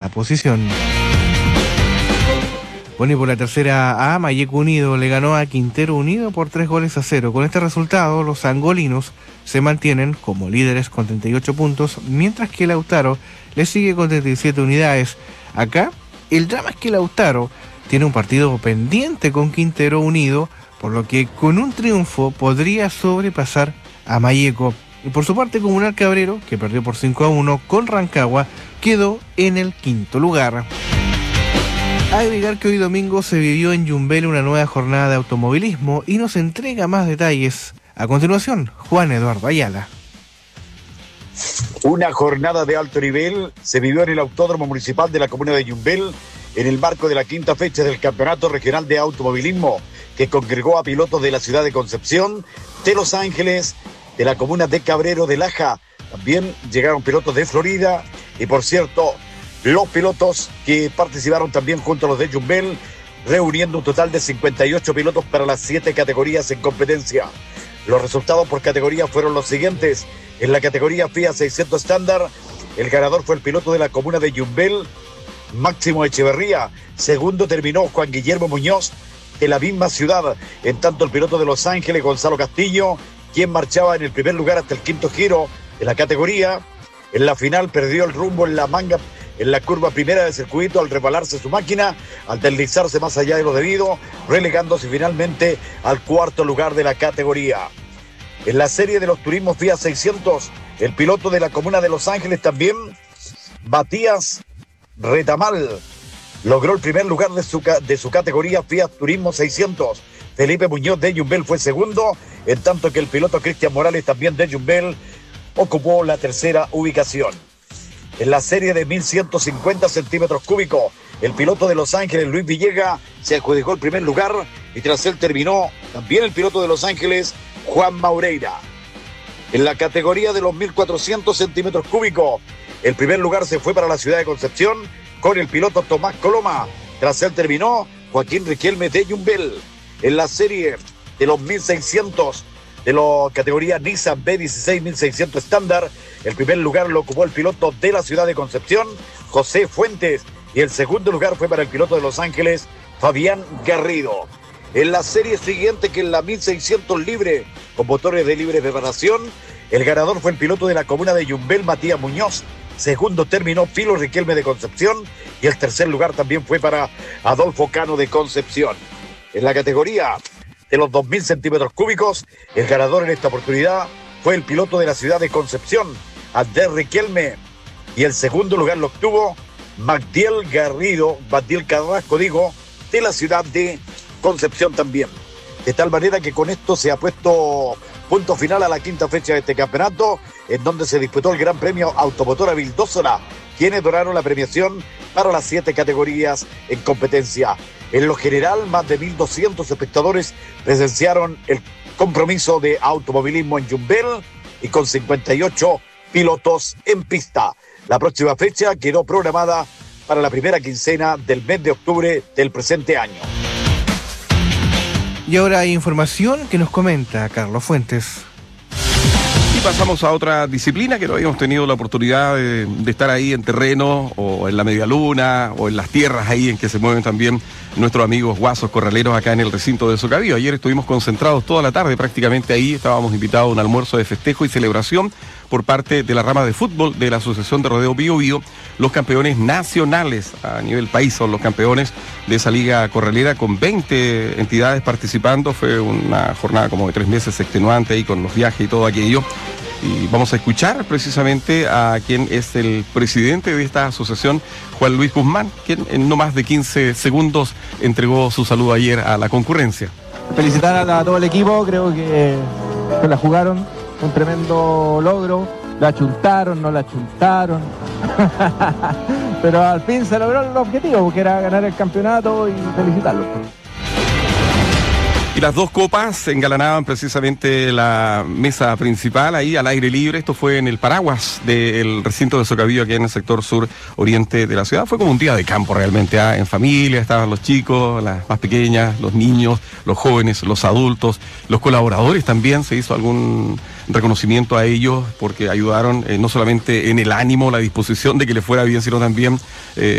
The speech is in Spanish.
posición. Bueno, y por la tercera A, Malleco Unido le ganó a Quintero Unido por 3-0. Con este resultado, los angolinos se mantienen como líderes con 38 puntos, mientras que Lautaro le sigue con 37 unidades. Acá, el drama es que Lautaro tiene un partido pendiente con Quintero Unido, por lo que con un triunfo podría sobrepasar a Malleco. Y por su parte, Comunal Cabrero, que perdió por 5-1 con Rancagua, quedó en el quinto lugar. Agregar que hoy domingo se vivió en Yumbel una nueva jornada de automovilismo y nos entrega más detalles. A continuación, Juan Eduardo Ayala. Una jornada de alto nivel se vivió en el Autódromo Municipal de la comuna de Yumbel en el marco de la quinta fecha del Campeonato Regional de Automovilismo, que congregó a pilotos de la ciudad de Concepción, de Los Ángeles, de la comuna de Cabrero, de Laja. También llegaron pilotos de Florida y, por cierto, los pilotos que participaron también junto a los de Yumbel, reuniendo un total de 58 pilotos para las 7 categorías en competencia. Los resultados por categoría fueron los siguientes. En la categoría FIA 600 estándar, el ganador fue el piloto de la comuna de Yumbel, Máximo Echeverría. Segundo terminó Juan Guillermo Muñoz, de la misma ciudad. En tanto, el piloto de Los Ángeles, Gonzalo Castillo, quien marchaba en el primer lugar hasta el quinto giro de la categoría, en la final perdió el rumbo en la curva primera del circuito al resbalarse su máquina, al deslizarse más allá de lo debido, relegándose finalmente al cuarto lugar de la categoría. En la serie de los turismos FIA 600, el piloto de la comuna de Los Ángeles también, Matías Retamal, logró el primer lugar de su categoría FIA Turismo 600. Felipe Muñoz de Yumbel fue segundo, en tanto que el piloto Cristian Morales, también de Yumbel, ocupó la tercera ubicación. En la serie de 1.150 centímetros cúbicos, el piloto de Los Ángeles, Luis Villega, se adjudicó el primer lugar y tras él terminó también el piloto de Los Ángeles, Juan Maureira. En la categoría de los 1.400 centímetros cúbicos, el primer lugar se fue para la ciudad de Concepción con el piloto Tomás Coloma. Tras él terminó Joaquín Riquelme de Yumbel. En la serie de los 1.600 de la categoría Nissan B16 1600 estándar, el primer lugar lo ocupó el piloto de la ciudad de Concepción, José Fuentes, y el segundo lugar fue para el piloto de Los Ángeles, Fabián Garrido. En la serie siguiente, que es la 1600 libre, con motores de libre preparación, el ganador fue el piloto de la comuna de Yumbel, Matías Muñoz. Segundo terminó Filo Riquelme de Concepción y el tercer lugar también fue para Adolfo Cano de Concepción. En la categoría de los 2.000 centímetros cúbicos, el ganador en esta oportunidad fue el piloto de la ciudad de Concepción, Andrés Riquelme, y el segundo lugar lo obtuvo Magdiel Carrasco, de la ciudad de Concepción también. De tal manera que con esto se ha puesto punto final a la quinta fecha de este campeonato, en donde se disputó el Gran Premio Automotora Vildósola, quienes donaron la premiación para las 7 categorías en competencia. En lo general, más de 1.200 espectadores presenciaron el compromiso de automovilismo en Yumbel y con 58 pilotos en pista. La próxima fecha quedó programada para la primera quincena del mes de octubre del presente año. Y ahora hay información que nos comenta Carlos Fuentes. Y pasamos a otra disciplina que no habíamos tenido la oportunidad de estar ahí en terreno o en la media luna o en las tierras ahí en que se mueven también nuestros amigos guasos corraleros acá en el recinto de Socavío. Ayer estuvimos concentrados toda la tarde prácticamente ahí, estábamos invitados a un almuerzo de festejo y celebración por parte de la rama de fútbol de la Asociación de Rodeo Bío Bío. Los campeones nacionales a nivel país son los campeones de esa liga corralera con 20 entidades participando. Fue una jornada como de 3 meses extenuante ahí con los viajes y todo aquello. Y vamos a escuchar precisamente a quien es el presidente de esta asociación, Juan Luis Guzmán, quien en no más de 15 segundos entregó su saludo ayer a la concurrencia. Felicitar a todo el equipo, creo que la jugaron, un tremendo logro, la achuntaron, no la achuntaron, pero al fin se logró el objetivo, que era ganar el campeonato y felicitarlos. Y las dos copas engalanaban precisamente la mesa principal ahí al aire libre. Esto fue en el paraguas del recinto de Socavío, aquí en el sector sur oriente de la ciudad. Fue como un día de campo realmente, en familia, estaban los chicos, las más pequeñas, los niños, los jóvenes, los adultos, los colaboradores también. Se hizo algún reconocimiento a ellos porque ayudaron no solamente en el ánimo, la disposición de que les fuera bien, sino también